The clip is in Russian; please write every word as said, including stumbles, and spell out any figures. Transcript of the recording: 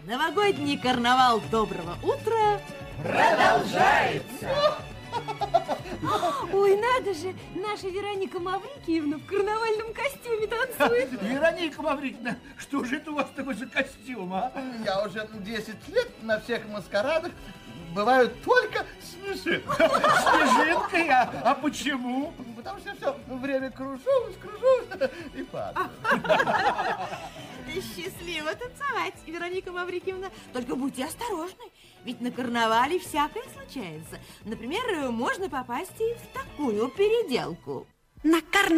Новогодний карнавал доброго утра продолжается. Ой, надо же, наша Вероника Маврикиевна в карнавальном костюме танцует. Вероника Маврикиевна, что же это у вас такой за костюм, а? Я уже десять лет на всех маскарадах бываю только снежинкой. Снежинкой? А, а почему? Потому что я все время кружусь, кружусь и падаю. Счастливо танцевать, Вероника Маврикиевна. Только будьте осторожны, ведь на карнавале всякое случается. Например, можно попасть и в такую переделку. На карнавале